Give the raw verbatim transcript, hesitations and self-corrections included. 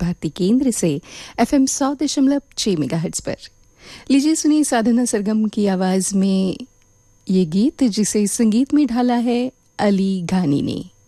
भारती केंद्र से एफएम सौ दशमलव छह मेगाहर्ट्ज पर। लीजिए सुनिए साधना सरगम की आवाज में ये गीत जिसे संगीत में ढाला है अली घानी ने।